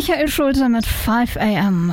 Michael Schulte mit 5 a.m.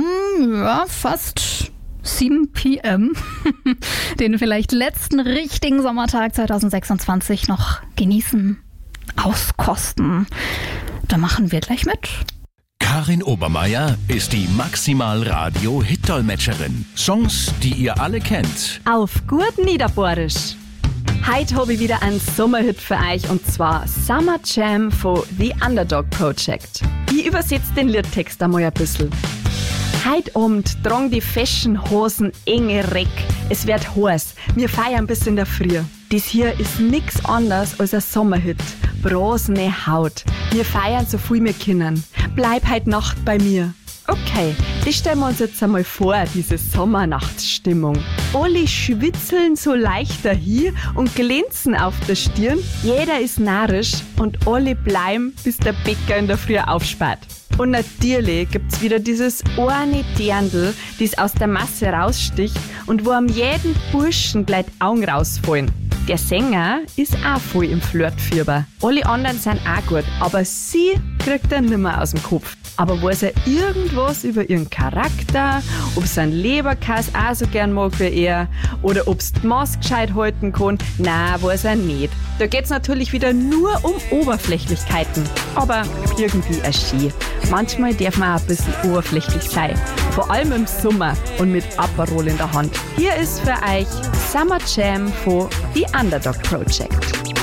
Fast 7 p.m. Den vielleicht letzten richtigen Sommertag 2026 noch genießen, auskosten. Da machen wir gleich mit. Karin Obermeier ist die Maximal-Radio-Hit-Dolmetscherin. Songs, die ihr alle kennt. Auf gut Niederbohrisch. Heute habe ich wieder einen Sommerhit für euch, und zwar Summer Jam von The Underdog Project. Ich übersetze den Liedtext einmal ein bisschen. Heute Abend tragen die Fashion-Hosen enge Reck. Es wird heiß. Wir feiern bis in der Früh. Dies hier ist nix anderes als ein Sommerhit. Brosene Haut. Wir feiern so viel wir können. Bleib heute Nacht bei mir. Okay, das stellen wir uns jetzt einmal vor, diese Sommernachtsstimmung. Alle schwitzeln so leicht dahin und glänzen auf der Stirn. Jeder ist narrisch und alle bleiben, bis der Bäcker in der Früh aufsperrt. Und natürlich gibt's wieder dieses eine Dirndl, das aus der Masse raussticht und wo am jeden Burschen gleich Augen rausfallen. Der Sänger ist auch voll im Flirtfieber. Alle anderen sind auch gut, aber sie kriegt er nimmer aus dem Kopf. Aber weiß er irgendwas über ihren Charakter, ob sie einen Leberkäse auch so gern mag wie er oder ob sie die Maske gescheit halten kann? Nein, weiß er nicht. Da geht's natürlich wieder nur um Oberflächlichkeiten. Aber irgendwie auch schön. Manchmal darf man auch ein bisschen oberflächlich sein. Vor allem im Sommer und mit Aperol in der Hand. Hier ist für euch Summer Jam von The Underdog Project.